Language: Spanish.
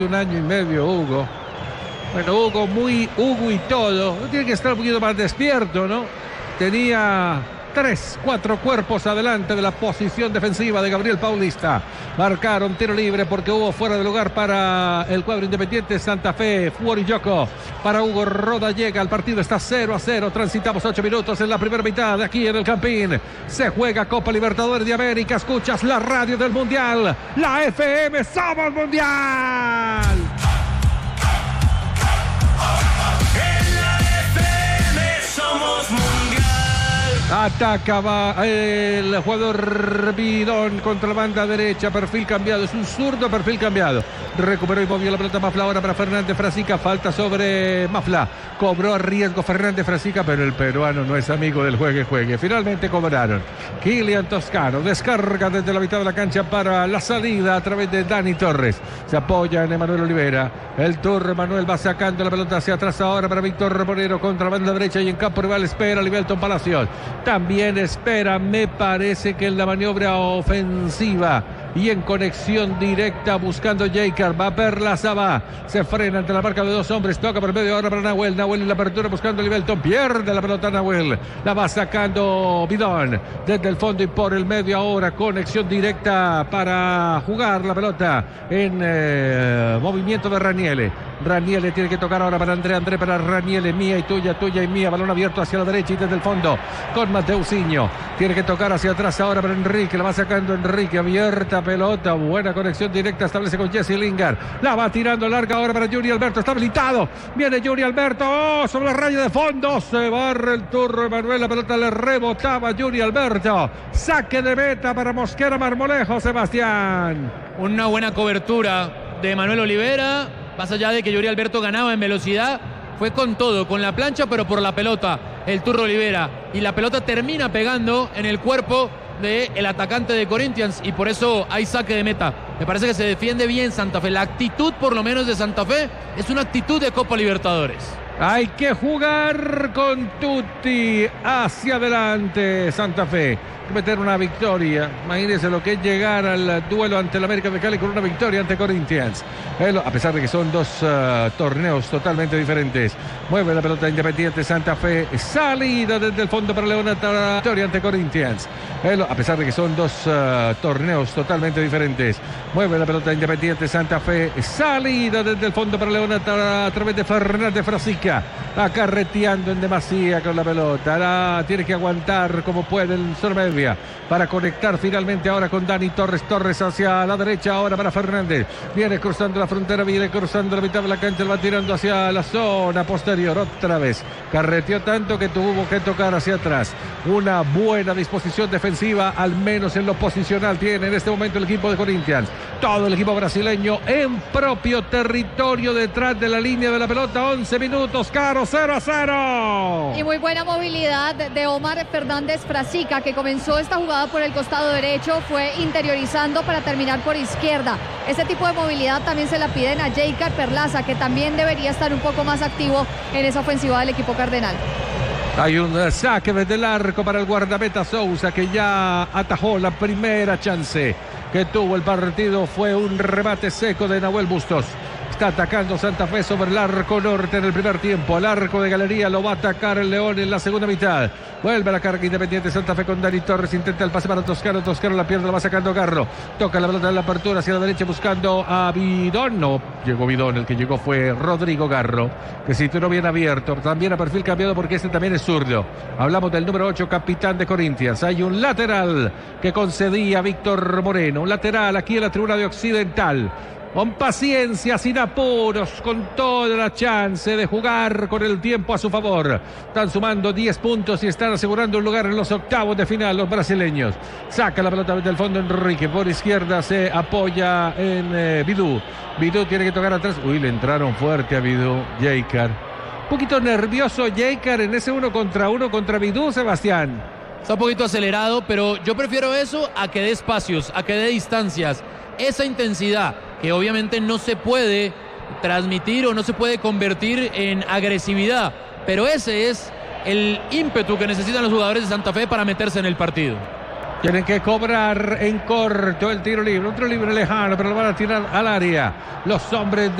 un año y medio, Hugo. Bueno, Hugo, muy Hugo y todo. Tiene que estar un poquito más despierto, ¿no? Tenía 3-4 cuerpos adelante de la posición defensiva de Gabriel Paulista. Marcaron tiro libre porque hubo fuera de lugar para el cuadro Independiente Santa Fe. Fuorigiocco para Hugo Rodallega. El partido está 0-0. Transitamos 8 minutos en la primera mitad de aquí en el Campín. Se juega Copa Libertadores de América. Escuchas la radio del Mundial. La FM, somos Mundial. Atacaba el jugador Bidón contra la banda derecha, perfil cambiado, es un zurdo, perfil cambiado. Recuperó y movió la pelota Mafla ahora para Fernández Frasica, falta sobre Mafla. Cobró a riesgo Fernández Frasica, pero el peruano no es amigo del juegue. Finalmente cobraron. Kylian Toscano descarga desde la mitad de la cancha para la salida a través de Dani Torres. Se apoya en Emanuel Olivera. El Turro Manuel va sacando la pelota hacia atrás ahora para Víctor Moreno contra la banda derecha y en campo rival espera Libelton Palacios. También espera, me parece que en la maniobra ofensiva y en conexión directa buscando Jeicar, va Perla Saba, se frena ante la marca de dos hombres, toca por medio ahora para Nahuel en la apertura buscando Libelton, pierde la pelota Nahuel, la va sacando Bidón desde el fondo y por el medio ahora, conexión directa para jugar la pelota en movimiento de Raniele tiene que tocar ahora para André para Raniele, mía y tuya y mía, balón abierto hacia la derecha y desde el fondo con Mateusinho, tiene que tocar hacia atrás ahora para Enrique, la va sacando Enrique, abierta pelota, buena conexión directa, establece con Jesse Lingard, la va tirando larga ahora para Yuri Alberto, está habilitado, viene Yuri Alberto, sobre la raya de fondo, se barra el Turro Emanuel, la pelota le rebotaba Yuri Alberto, saque de meta para Mosquera Marmolejo, Sebastián. Una buena cobertura de Manuel Olivera, más allá de que Yuri Alberto ganaba en velocidad, fue con todo, con la plancha, pero por la pelota, el Turro Olivera. Y la pelota termina pegando en el cuerpo del atacante de Corinthians y por eso hay saque de meta. Me parece que se defiende bien Santa Fe. La actitud, por lo menos, de Santa Fe es una actitud de Copa Libertadores. Hay que jugar con tutti hacia adelante Santa Fe. Meter una victoria, imagínense lo que es llegar al duelo ante el América de Cali con una victoria ante Corinthians, a pesar de que son dos torneos totalmente diferentes. Mueve la pelota Independiente Santa Fe, salida desde el fondo para Leonata, victoria ante Corinthians, a pesar de que son dos torneos totalmente diferentes. Mueve la pelota Independiente Santa Fe, salida desde el fondo para Leonata a través de Fernández Frasica, acarreteando en demasía con la pelota, tiene que aguantar como puede el Sormedia para conectar finalmente ahora con Dani Torres hacia la derecha ahora para Fernández, viene cruzando la frontera, viene cruzando la mitad de la cancha, lo va tirando hacia la zona posterior, otra vez carreteó tanto que tuvo que tocar hacia atrás. Una buena disposición defensiva, al menos en lo posicional tiene en este momento el equipo de Corinthians, todo el equipo brasileño en propio territorio detrás de la línea de la pelota. 11 minutos, Caro, 0-0 y muy buena movilidad de Omar Fernández Frasica, que comenzó esta jugada por el costado derecho, fue interiorizando para terminar por izquierda. Ese tipo de movilidad también se la piden a Jeicar Perlaza, que también debería estar un poco más activo en esa ofensiva del equipo cardenal. Hay un saque desde el arco para el guardameta Sousa, que ya atajó la primera chance que tuvo el partido. Fue un remate seco de Nahuel Bustos. Está atacando Santa Fe sobre el arco norte en el primer tiempo. El arco de Galería lo va a atacar el León en la segunda mitad. Vuelve a la carga Independiente Santa Fe con Dani Torres. Intenta el pase para Toscano. Toscano la pierde, la va sacando Garro. Toca la pelota en la apertura hacia la derecha buscando a Bidón. No llegó Bidón, el que llegó fue Rodrigo Garro, que se tiró bien abierto. También a perfil cambiado porque este también es zurdo. Hablamos del número 8, capitán de Corinthians. Hay un lateral que concedía Víctor Moreno. Un lateral aquí en la tribuna de Occidental. Con paciencia, sin apuros, con toda la chance de jugar con el tiempo a su favor. Están sumando 10 puntos y están asegurando un lugar en los octavos de final los brasileños. Saca la pelota desde el fondo Enrique. Por izquierda se apoya en Bidú. Bidú tiene que tocar atrás. Uy, le entraron fuerte a Bidú. Jeicar. Un poquito nervioso Jeicar en ese 1 contra Bidú, Sebastián. Está un poquito acelerado, pero yo prefiero eso a que dé espacios, a que dé distancias. Esa intensidad que obviamente no se puede transmitir o no se puede convertir en agresividad, pero ese es el ímpetu que necesitan los jugadores de Santa Fe para meterse en el partido. Tienen que cobrar en corto el tiro libre. Un tiro libre lejano, pero lo van a tirar al área. Los hombres